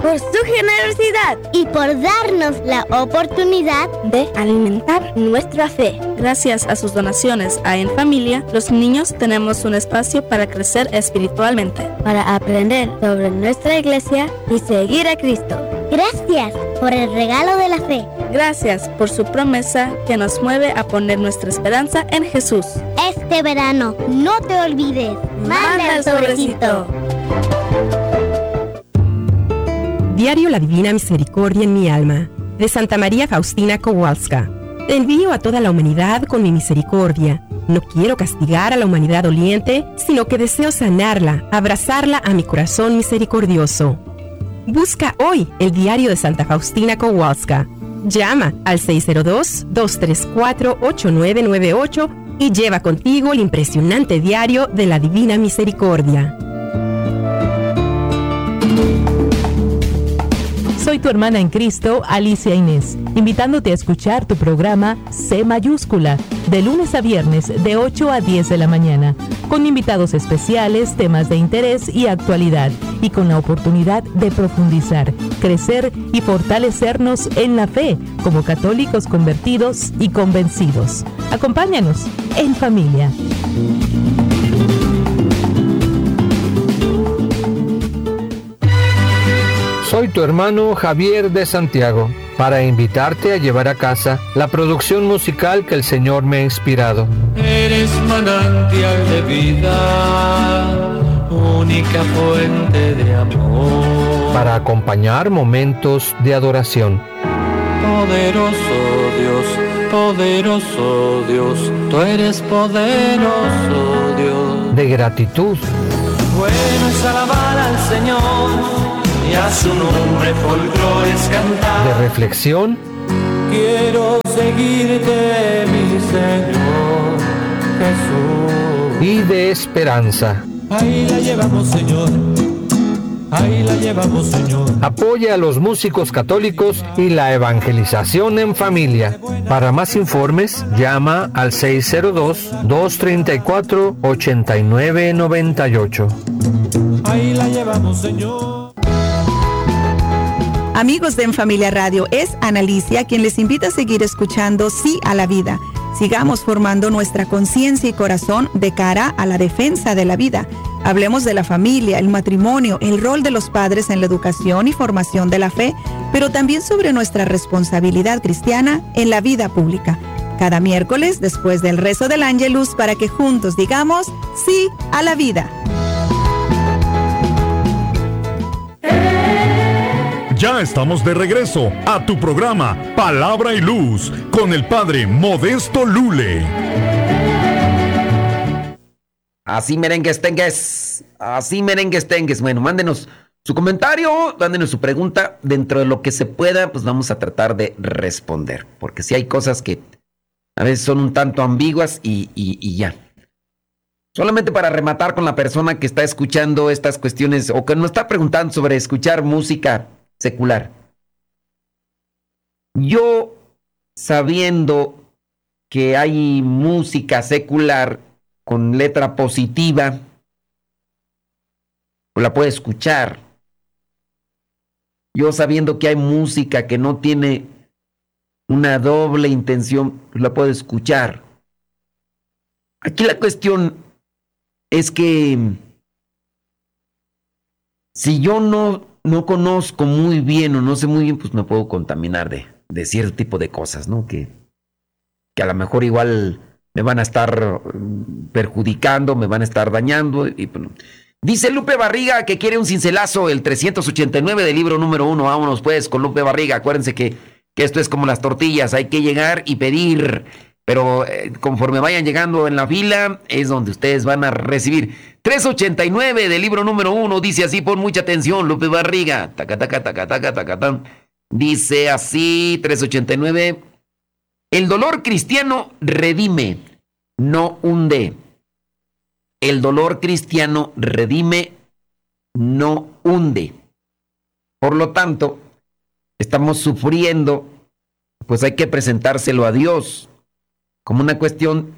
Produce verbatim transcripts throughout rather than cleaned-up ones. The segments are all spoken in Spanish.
por su generosidad y por darnos la oportunidad de alimentar nuestra fe. Gracias a sus donaciones a En Familia, los niños tenemos un espacio para crecer espiritualmente, para aprender sobre nuestra iglesia y seguir a Cristo. Gracias por el regalo de la fe. Gracias por su promesa que nos mueve a poner nuestra esperanza en Jesús. Este verano, no te olvides. Manda el sobrecito. Diario La Divina Misericordia en mi alma, de Santa María Faustina Kowalska. Te envío a toda la humanidad con mi misericordia. No quiero castigar a la humanidad doliente, sino que deseo sanarla, abrazarla a mi corazón misericordioso. Busca hoy el diario de Santa Faustina Kowalska. Llama al seis cero dos, dos tres cuatro, ocho nueve nueve ocho y lleva contigo el impresionante diario de la Divina Misericordia. Soy tu hermana en Cristo, Alicia Inés, invitándote a escuchar tu programa C Mayúscula, de lunes a viernes de ocho a diez de la mañana, con invitados especiales, temas de interés y actualidad, y con la oportunidad de profundizar, crecer y fortalecernos en la fe, como católicos convertidos y convencidos. Acompáñanos en familia. Soy tu hermano Javier de Santiago, para invitarte a llevar a casa la producción musical que el Señor me ha inspirado. Eres manantial de vida, única fuente de amor. Para acompañar momentos de adoración. Poderoso Dios, poderoso Dios, tú eres poderoso Dios. De gratitud. Bueno es alabar al Señor y a su nombre folclores cantar. De reflexión. Quiero seguirte, mi Señor Jesús. Y de esperanza. Ahí la llevamos, Señor. Ahí la llevamos, Señor. Apoya a los músicos católicos y la evangelización en familia. Para más informes, llama al seis cero dos, dos tres cuatro, ocho nueve nueve ocho. Ahí la llevamos, Señor. Amigos de En Familia Radio, es Analicia quien les invita a seguir escuchando Sí a la Vida. Sigamos formando nuestra conciencia y corazón de cara a la defensa de la vida. Hablemos de la familia, el matrimonio, el rol de los padres en la educación y formación de la fe, pero también sobre nuestra responsabilidad cristiana en la vida pública. Cada miércoles, después del rezo del Ángelus, para que juntos digamos Sí a la Vida. Ya estamos de regreso a tu programa Palabra y Luz con el Padre Modesto Lule. Así merengues tengues, así merengues tengues. Bueno, mándenos su comentario, mándenos su pregunta. Dentro de lo que se pueda, pues vamos a tratar de responder. Porque sí hay cosas que a veces son un tanto ambiguas y, y, y ya. Solamente para rematar con la persona que está escuchando estas cuestiones o que nos está preguntando sobre escuchar música secular. Yo, sabiendo que hay música secular con letra positiva, pues la puedo escuchar. Yo sabiendo que hay música que no tiene una doble intención, pues la puedo escuchar. Aquí la cuestión es que si yo no no conozco muy bien o no sé muy bien, pues me puedo contaminar de, de cierto tipo de cosas, ¿no? Que, que a lo mejor igual me van a estar perjudicando, me van a estar dañando. Y, bueno. Dice Lupe Barriga que quiere un cincelazo, el trescientos ochenta y nueve del libro número uno. Vámonos pues con Lupe Barriga. Acuérdense que, que esto es como las tortillas, hay que llegar y pedir. Pero eh, conforme vayan llegando en la fila, es donde ustedes van a recibir. trescientos ochenta y nueve del libro número uno, dice así, pon mucha atención, Lupe Barriga. Taca, taca, taca, taca, taca, taca. Dice así, trescientos ochenta y nueve. El dolor cristiano redime, no hunde. El dolor cristiano redime, no hunde. Por lo tanto, estamos sufriendo, pues hay que presentárselo a Dios como una cuestión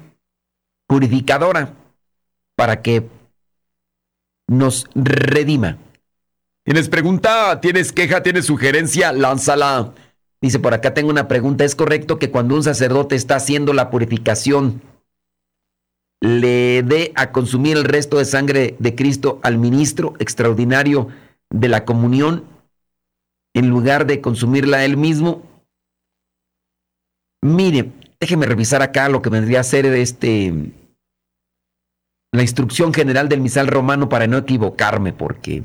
purificadora para que nos redima. ¿Tienes pregunta? ¿Tienes queja? ¿Tienes sugerencia? Lánzala. Dice por acá, tengo una pregunta. ¿Es correcto que cuando un sacerdote está haciendo la purificación, le dé a consumir el resto de sangre de Cristo al ministro extraordinario de la comunión en lugar de consumirla él mismo? Mire, déjeme revisar acá lo que vendría a ser este, la instrucción general del misal romano para no equivocarme, porque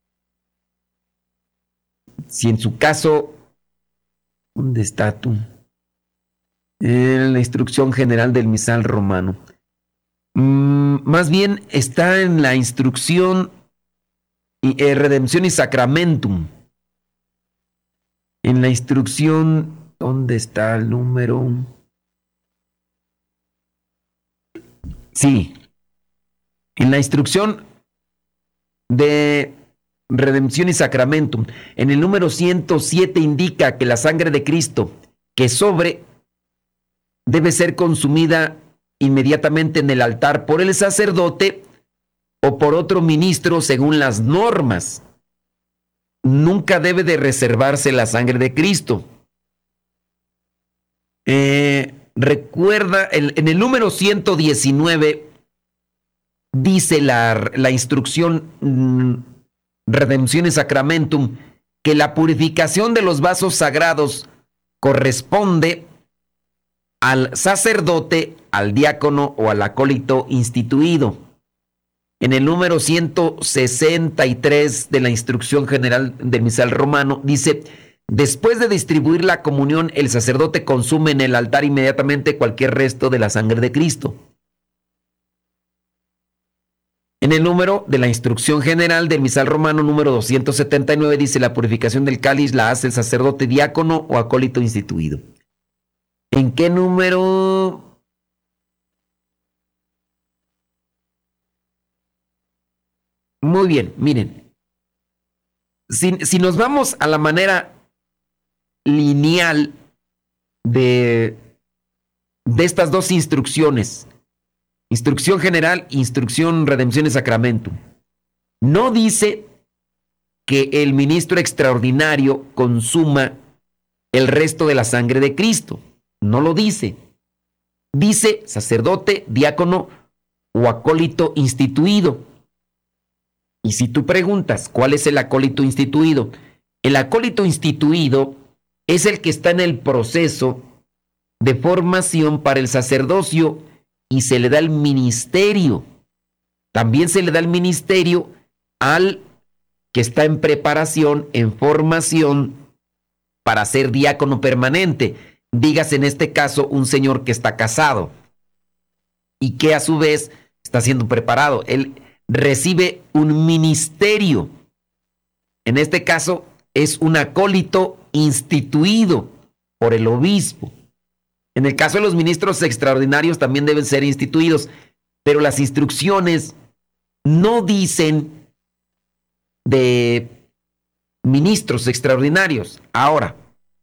si en su caso, ¿dónde está tú? En la instrucción general del misal romano. Mm, más bien está en la instrucción eh, Redemption y Sacramentum. En la instrucción, ¿dónde está el número? Sí. En la instrucción de Redención y Sacramentum, en el número ciento siete indica que la sangre de Cristo que sobre debe ser consumida inmediatamente en el altar por el sacerdote o por otro ministro según las normas. Nunca debe de reservarse la sangre de Cristo. Eh, recuerda, en, en el número ciento diecinueve dice la, la instrucción mmm, Redemption y Sacramentum que la purificación de los vasos sagrados corresponde al sacerdote, al diácono o al acólito instituido. En el número ciento sesenta y tres de la instrucción general del misal romano dice: después de distribuir la comunión, el sacerdote consume en el altar inmediatamente cualquier resto de la sangre de Cristo. En el número de la instrucción general del misal romano número doscientos setenta y nueve dice: la purificación del cáliz la hace el sacerdote, diácono o acólito instituido. ¿En qué número? Muy bien, miren. Si, si nos vamos a la manera lineal de, de estas dos instrucciones, instrucción general, instrucción Redemption y Sacramentum, no dice que el ministro extraordinario consuma el resto de la sangre de Cristo. No lo dice. Dice sacerdote, diácono o acólito instituido. Y si tú preguntas, ¿cuál es el acólito instituido? El acólito instituido es el que está en el proceso de formación para el sacerdocio y se le da el ministerio. También se le da el ministerio al que está en preparación, en formación para ser diácono permanente. Dígase en este caso un señor que está casado y que a su vez está siendo preparado. Él recibe un ministerio. En este caso es un acólito instituido por el obispo. En el caso de los ministros extraordinarios también deben ser instituidos, pero las instrucciones no dicen de ministros extraordinarios. Ahora,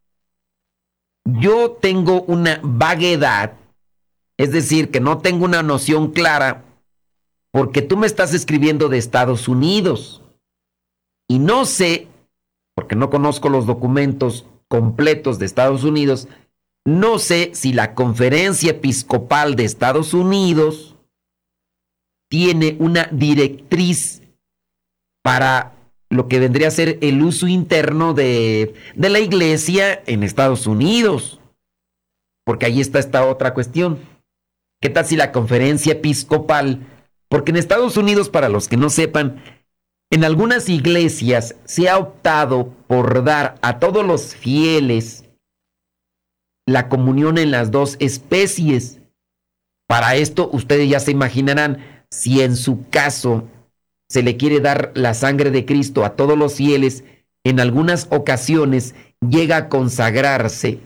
yo tengo una vaguedad, es decir, que no tengo una noción clara, porque tú me estás escribiendo de Estados Unidos y no sé, porque no conozco los documentos completos de Estados Unidos, no sé si la Conferencia Episcopal de Estados Unidos tiene una directriz para lo que vendría a ser el uso interno de, de la iglesia en Estados Unidos. Porque ahí está esta otra cuestión. ¿Qué tal si la Conferencia Episcopal? Porque en Estados Unidos, para los que no sepan, en algunas iglesias se ha optado por dar a todos los fieles la comunión en las dos especies. Para esto, ustedes ya se imaginarán, si en su caso se le quiere dar la sangre de Cristo a todos los fieles, en algunas ocasiones llega a consagrarse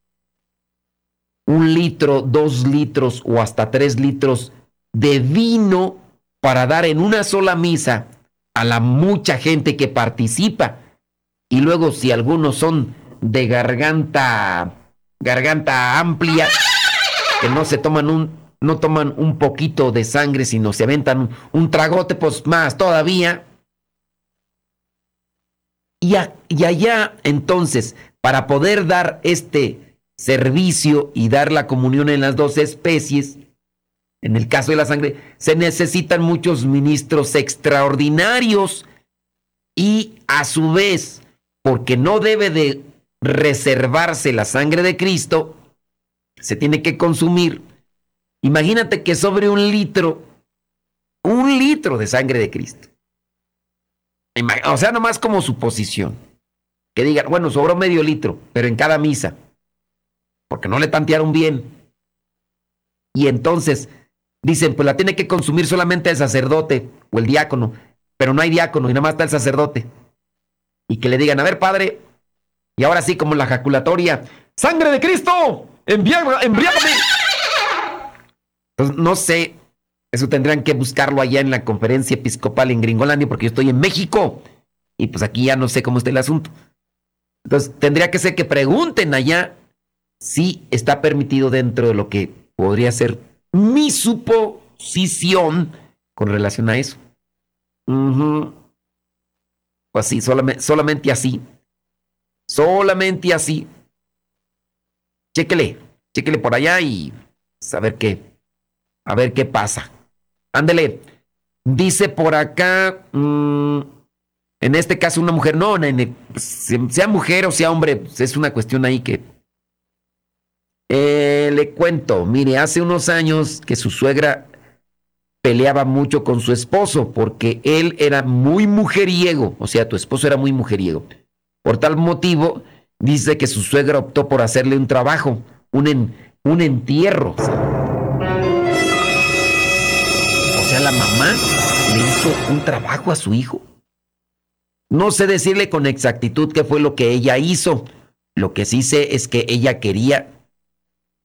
un litro, dos litros o hasta tres litros de vino para dar en una sola misa a la mucha gente que participa. Y luego, si algunos son de garganta, garganta amplia, que no se toman un no toman un poquito de sangre, sino se aventan un, un tragote, pues más todavía. Y, a, y allá, entonces, para poder dar este servicio y dar la comunión en las dos especies, en el caso de la sangre, se necesitan muchos ministros extraordinarios y a su vez, porque no debe de reservarse la sangre de Cristo, se tiene que consumir. Imagínate que sobre un litro, un litro de sangre de Cristo. O sea, nomás como suposición. Que digan, bueno, sobró medio litro, pero en cada misa. Porque no le tantearon bien. Y entonces dicen, pues la tiene que consumir solamente el sacerdote o el diácono. Pero no hay diácono y nada más está el sacerdote. Y que le digan, a ver, padre, y ahora sí, como en la ejaculatoria, ¡sangre de Cristo! ¡Embriágame! Entonces, no sé, eso tendrán que buscarlo allá en la conferencia episcopal en Gringolandia, porque yo estoy en México. Y pues aquí ya no sé cómo está el asunto. Entonces, tendría que ser que pregunten allá si está permitido dentro de lo que podría ser mi suposición con relación a eso. Uh-huh. Pues sí, solamente, solamente así. Solamente así. Chéquele, chéquele por allá y a ver qué, a ver qué pasa. Ándele. Dice por acá, mmm, en este caso una mujer, no, nene, sea mujer o sea hombre, es una cuestión ahí que... Eh, le cuento, mire, hace unos años que su suegra peleaba mucho con su esposo porque él era muy mujeriego, o sea, tu esposo era muy mujeriego. Por tal motivo, dice que su suegra optó por hacerle un trabajo, un, en, un entierro. O sea, o sea, la mamá le hizo un trabajo a su hijo. No sé decirle con exactitud qué fue lo que ella hizo. Lo que sí sé es que ella quería